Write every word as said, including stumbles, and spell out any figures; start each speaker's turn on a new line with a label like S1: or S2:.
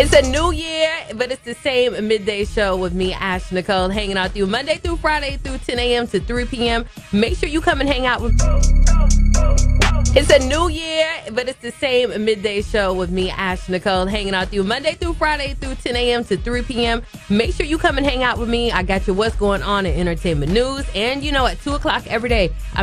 S1: It's a new year, but it's the same midday show with me, Ash Nicole, hanging out with you Monday through Friday through ten a.m. to three p.m. Make sure you come and hang out with It's a new year, but it's the same midday show with me, Ash Nicole, hanging out with you Monday through Friday through ten a.m. to three p.m. Make sure you come and hang out with me. I got you what's going on in entertainment news. And, you know, at two o'clock every day, I'm